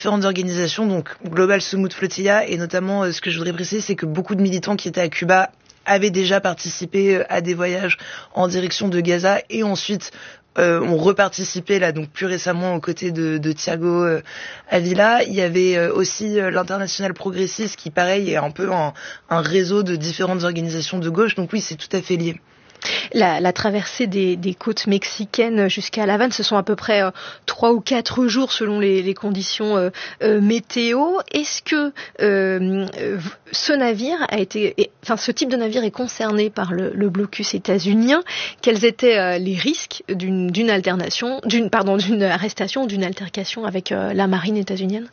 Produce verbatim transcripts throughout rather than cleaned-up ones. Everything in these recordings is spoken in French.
différentes organisations, donc Global Sumut Flotilla, et notamment euh, ce que je voudrais préciser, c'est que beaucoup de militants qui étaient à Cuba avaient déjà participé euh, à des voyages en direction de Gaza et ensuite euh, ont reparticipé là donc plus récemment aux côtés de, de Thiago euh, Avila. Il y avait euh, aussi euh, l'International Progressiste qui pareil est un peu un, un réseau de différentes organisations de gauche, donc oui c'est tout à fait lié. La, la traversée des, des côtes mexicaines jusqu'à La Havane, ce sont à peu près euh, trois ou quatre jours selon les, les conditions euh, euh, météo. Est-ce que euh, ce navire a été, et, enfin ce type de navire est concerné par le, le blocus états-unien? Quels étaient euh, les risques d'une, d'une alternation, d'une pardon, d'une arrestation, d'une altercation avec euh, la marine états-unienne?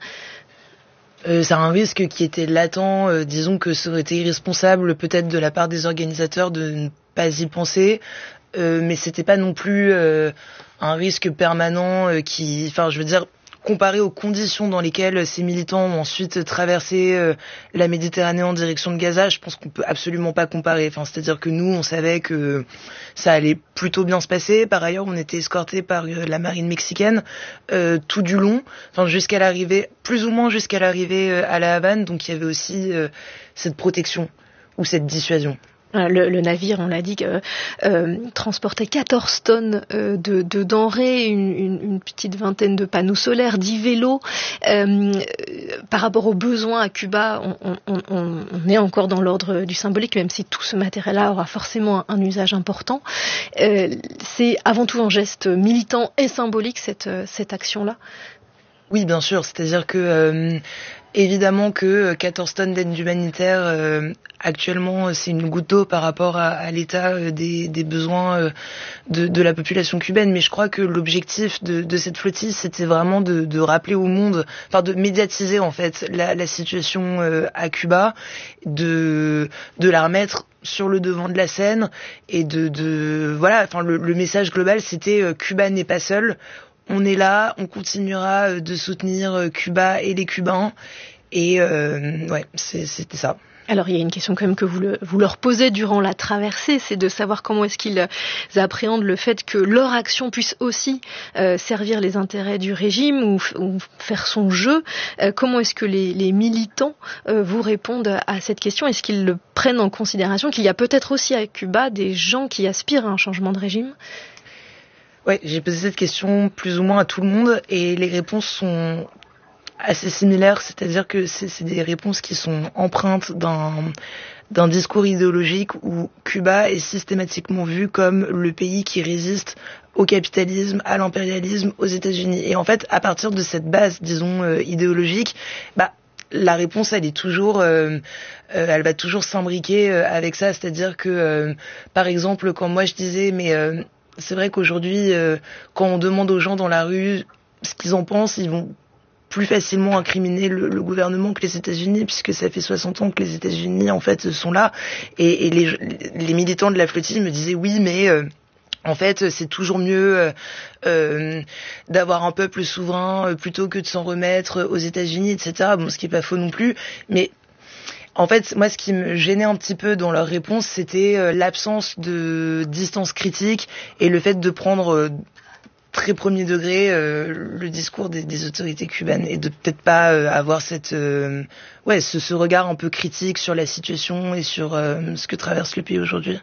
Euh, c'est un risque qui était latent. Euh, disons que ça aurait été irresponsable peut-être de la part des organisateurs de ne pas y penser, euh, mais c'était pas non plus euh, un risque permanent euh, qui, enfin, je veux dire, comparé aux conditions dans lesquelles ces militants ont ensuite traversé euh, la Méditerranée en direction de Gaza, je pense qu'on peut absolument pas comparer. Enfin, c'est-à-dire que nous, on savait que ça allait plutôt bien se passer. Par ailleurs, on était escortés par euh, la marine mexicaine euh, tout du long, enfin jusqu'à l'arrivée, plus ou moins jusqu'à l'arrivée euh, à La Havane. Donc il y avait aussi euh, cette protection ou cette dissuasion. Le, le navire, on l'a dit, euh, euh, transportait quatorze tonnes euh, de, de denrées, une, une, une petite vingtaine de panneaux solaires, dix vélos. Euh, par rapport aux besoins à Cuba, on, on, on, on est encore dans l'ordre du symbolique, même si tout ce matériel-là aura forcément un, un usage important. Euh, c'est avant tout un geste militant et symbolique, cette, cette action-là. Oui, bien sûr. C'est-à-dire que euh, évidemment que quatorze tonnes d'aide humanitaire, euh, actuellement, c'est une goutte d'eau par rapport à, à l'état euh, des, des besoins euh, de, de la population cubaine. Mais je crois que l'objectif de, de cette flottille, c'était vraiment de, de rappeler au monde, enfin de médiatiser en fait la, la situation euh, à Cuba, de, de la remettre sur le devant de la scène et de, de voilà. Enfin, le, le message global, c'était euh, Cuba n'est pas seul. On est là, on continuera de soutenir Cuba et les Cubains. Et euh, ouais, c'est, c'était ça. Alors il y a une question quand même que vous, le, vous leur posez durant la traversée, c'est de savoir comment est-ce qu'ils appréhendent le fait que leur action puisse aussi euh, servir les intérêts du régime ou, ou faire son jeu. Euh, comment est-ce que les, les militants euh, vous répondent à cette question? Est-ce qu'ils le prennent en considération qu'il y a peut-être aussi à Cuba des gens qui aspirent à un changement de régime? Ouais, j'ai posé cette question plus ou moins à tout le monde et les réponses sont assez similaires, c'est-à-dire que c'est, c'est des réponses qui sont empreintes d'un, d'un discours idéologique où Cuba est systématiquement vu comme le pays qui résiste au capitalisme, à l'impérialisme, aux États-Unis. Et en fait, à partir de cette base, disons, euh, idéologique, bah, la réponse, elle est toujours, euh, euh, elle va toujours s'imbriquer euh, avec ça, c'est-à-dire que, euh, par exemple, quand moi je disais, mais euh, c'est vrai qu'aujourd'hui, euh, quand on demande aux gens dans la rue ce qu'ils en pensent, ils vont plus facilement incriminer le, le gouvernement que les États-Unis, puisque ça fait soixante ans que les États-Unis, en fait, sont là. Et, et les, les militants de la flottille me disaient, oui, mais... Euh, En fait, c'est toujours mieux euh, euh, d'avoir un peuple souverain euh, plutôt que de s'en remettre aux États-Unis, et cetera. Bon, ce qui est pas faux non plus, mais... En fait, moi, ce qui me gênait un petit peu dans leur réponse, c'était euh, l'absence de distance critique et le fait de prendre euh, très premier degré euh, le discours des, des autorités cubaines et de peut-être pas euh, avoir cette, euh, ouais, ce, ce regard un peu critique sur la situation et sur euh, ce que traverse le pays aujourd'hui.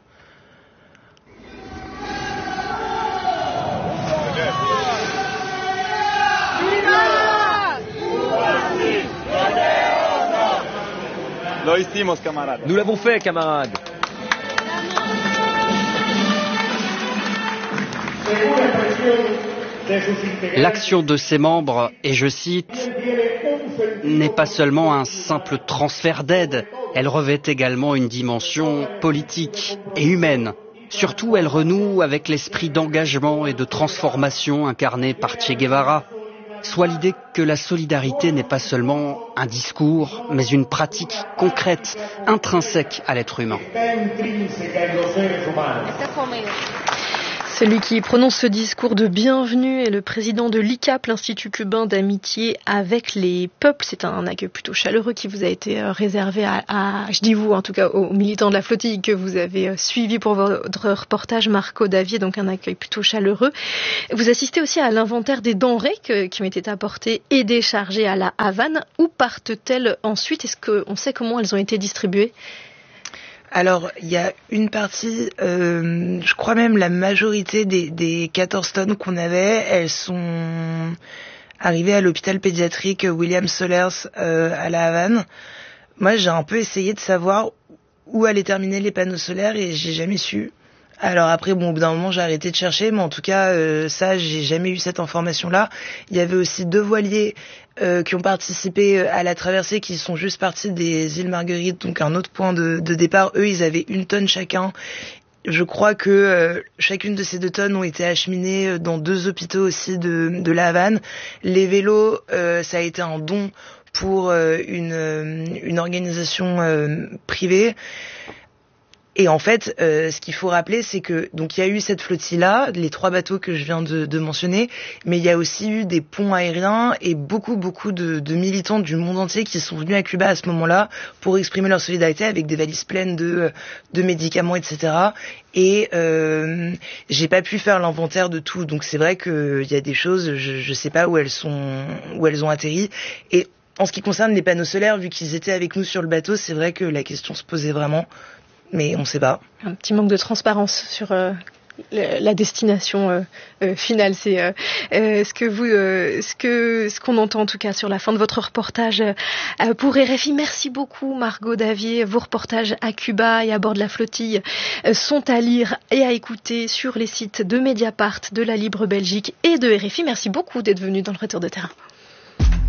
Nous l'avons fait, camarades. L'action de ses membres, et je cite, n'est pas seulement un simple transfert d'aide, elle revêt également une dimension politique et humaine. Surtout, elle renoue avec l'esprit d'engagement et de transformation incarné par Che Guevara, soit l'idée que la solidarité n'est pas seulement un discours, mais une pratique concrète, intrinsèque à l'être humain. Celui qui prononce ce discours de bienvenue est le président de l'I C A P, l'Institut cubain d'amitié avec les peuples. C'est un accueil plutôt chaleureux qui vous a été réservé à, à je dis vous, en tout cas aux militants de la flottille que vous avez suivi pour votre reportage, Marco Davier, donc un accueil plutôt chaleureux. Vous assistez aussi à l'inventaire des denrées que, qui ont été apportées et déchargées à la Havane. Où partent-elles ensuite? Est-ce qu'on sait comment elles ont été distribuées? Alors, il y a une partie, euh, je crois même la majorité des, des quatorze tonnes qu'on avait, elles sont arrivées à l'hôpital pédiatrique William Solers euh, à la Havane. Moi, j'ai un peu essayé de savoir où allaient terminer les panneaux solaires et j'ai jamais su. Alors après, bon, au bout d'un moment, j'ai arrêté de chercher, mais en tout cas, euh, ça, j'ai jamais eu cette information-là. Il y avait aussi deux voiliers euh, qui ont participé à la traversée, qui sont juste partis des îles Marguerites, donc un autre point de, de départ. Eux, ils avaient une tonne chacun. Je crois que euh, chacune de ces deux tonnes ont été acheminées dans deux hôpitaux aussi de, de la Havane. Les vélos, euh, ça a été un don pour euh, une, une organisation euh, privée. Et en fait, euh, ce qu'il faut rappeler, c'est que donc il y a eu cette flottille-là, les trois bateaux que je viens de, de mentionner, mais il y a aussi eu des ponts aériens et beaucoup, beaucoup de, de militants du monde entier qui sont venus à Cuba à ce moment-là pour exprimer leur solidarité avec des valises pleines de, de médicaments, et cetera. Et euh, j'ai pas pu faire l'inventaire de tout, donc c'est vrai qu'il y a des choses, je, je sais pas où elles sont, où elles ont atterri. Et en ce qui concerne les panneaux solaires, vu qu'ils étaient avec nous sur le bateau, c'est vrai que la question se posait vraiment. Mais on ne sait pas. Un petit manque de transparence sur euh, la destination euh, euh, finale. C'est euh, euh, ce que vous, euh, ce que, ce qu'on entend en tout cas sur la fin de votre reportage euh, pour R F I. Merci beaucoup, Marco Davier. Vos reportages à Cuba et à bord de la flottille euh, sont à lire et à écouter sur les sites de Mediapart, de la Libre Belgique et de R F I. Merci beaucoup d'être venu dans le Retour de terrain.